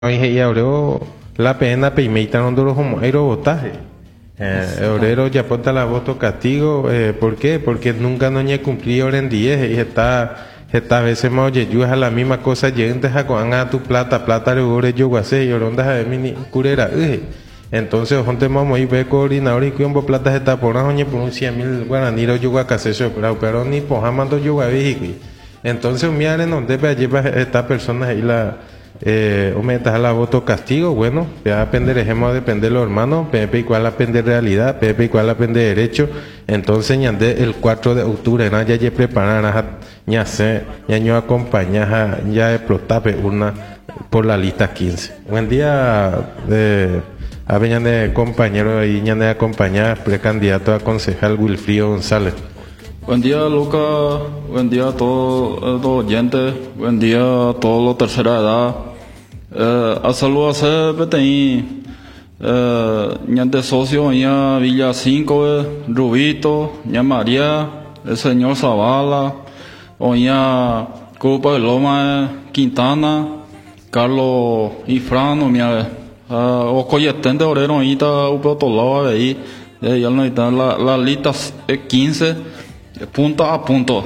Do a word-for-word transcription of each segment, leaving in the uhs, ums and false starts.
y ahora la pena peimita no duro como aero botaje. Eh, obrero ya ponta la voto castigo, eh, ¿por qué? Porque nunca no ñe cumplí hora en diez y está esta veces más oye yo es a la misma cosa lleguen deja con a tu plata plata le ore yo guase y oronda de mini curera eh. Entonces jonte mamo y ve coordinador y cuombo plata está por una oñe por un cien mil guaraniro yo guacase pero pero ni pojamando yo guaviji. Entonces miren donde ve lleva esta persona ahí la eh, o metas a la voto castigo, bueno, ya aprender dejemos de depender los hermanos, Pepe y cuál aprende realidad, Pepe y cuál aprende derecho, entonces ñandé el cuatro de octubre, na ya ya preparar, ya sé, ya yo acompañar, ya explotape una por la lista quince. Buen día, eh, a ver, de compañero y ya de acompañar, precandidato a concejal Wilfrido González. Buen día, Luca. Buen día a todos los oyentes. Buen día a todos los tercera edad. Eh, a salud a C P T I. Eh, ñante socio, ña Villa cinco, eh, Rubito, ña María, el señor Zavala, oña Copa de Loma, eh, Quintana, Carlos Ifrano, mia, eh, o coyetente orero, ita, upe otolava, ahí, eh, ya no está la, la lista quince. Punto a punto.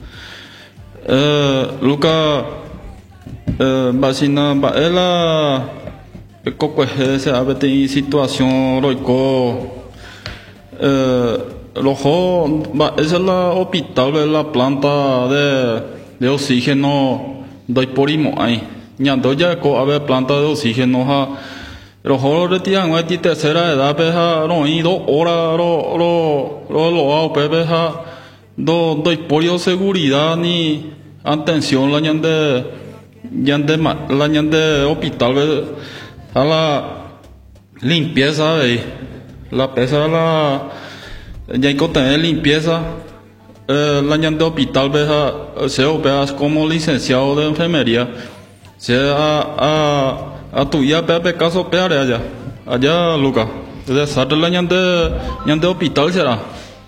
Eh, Luca, eh, vacina, baela, cocoje se abete situación roico. Eh, lojo, esa es la hospital de la planta de, de oxígeno doy por imo ahí. Ñando ya co ave planta de oxígeno ha. Rojo retiran a ti tercera edad peja, no ido hora ro ro ro lo hago peja. Do doy por seguridad ni atención la ñande ñande la ñande hospital a la limpieza de la pesa la ya hay que tener limpieza eh, la ñande hospital veja se operas como licenciado de enfermería se a a a tu ya pepe caso peare allá allá Luca de sarte la ñande ñande hospital será.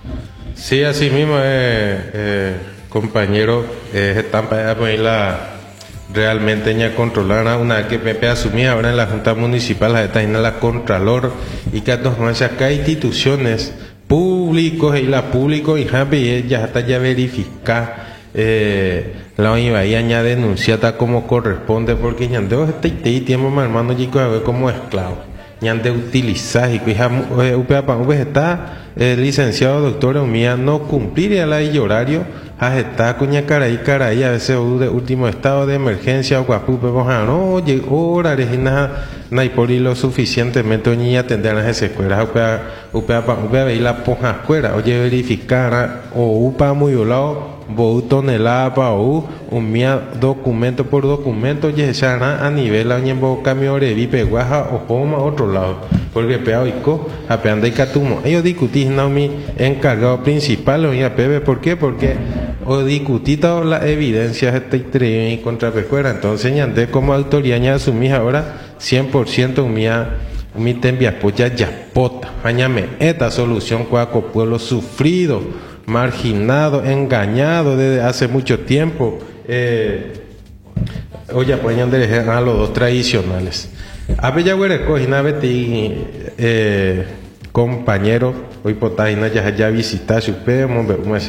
Sí, así mismo, eh, eh, compañero, eh, están para la realmente ya controlar una que Pepe asumía ahora en la Junta Municipal, está en la Contralor y que todas acá instituciones públicos y la público y ya está ya verificar eh, la iba ya denunciada como corresponde porque ya de este tiempo mi hermano chico a ver como esclavo. Ñande utilizar y cuija upea está eh, licenciado doctor mía no cumplir la y horario a está cuña caray caray a veces de último estado de emergencia o guapupe no llegó horarios y nada no hay por lo suficientemente ni atender a esas escuelas upea upea upea veis la poja escuela oye verificar o upa muy volado bo tonelada pa o un mía documento por documento ya se a nivel a ñembo camión de vipe guaja o poma otro lado porque peo y co apeando y catumo ellos discutís no mi encargado principal o ya pebe ¿por qué? Porque o discutí todas las evidencias este y contra pecuera entonces ñande como autoridad ya asumí ahora cien por ciento mía mi tembia polla ya pota añame esta solución cuaco pueblo sufrido marginado, engañado desde hace mucho tiempo. Eh, oye, apoyan de a los dos tradicionales. A Bella Huereco, Jinabeti, eh, compañero, hoy potágina ya ya visitar su pemo,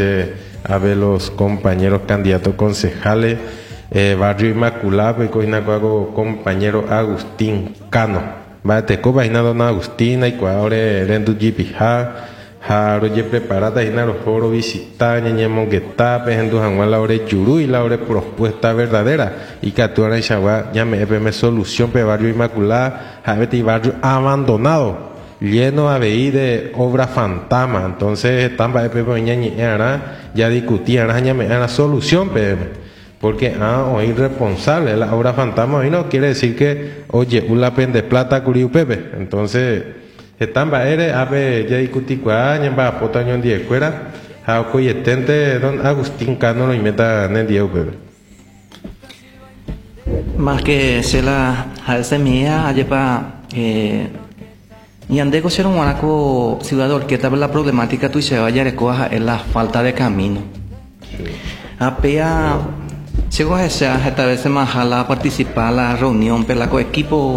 a ver los compañeros candidatos concejales, eh, Barrio Inmaculado, y coinaco compañero Agustín Cano. Va te coba don Agustina y cuadre rendu jipija. Jaro ye preparada y naro foro visitar ñe mongueta pejendu janguan la ore churu y la ore propuesta verdadera y que tú y chagua ya me me solución pe barrio Inmaculada javete barrio abandonado lleno a veí de obra fantasma entonces están para pe ñe ya discutían ya me la solución pe porque ah o irresponsable la obra fantasma y no quiere decir que oye una pende plata curiu pepe entonces están baere ave ya discuticua ñamba potaño en die cuera a coyetente don Agustín Cano no inventa en die bebé más que se la alce mía ayepa eh ñande ko será un guanaco ciudad de Orqueta la problemática tu se vaya recoja es la falta de camino apea Si vos deseas esta vez más a la participar a la reunión, pero la equipo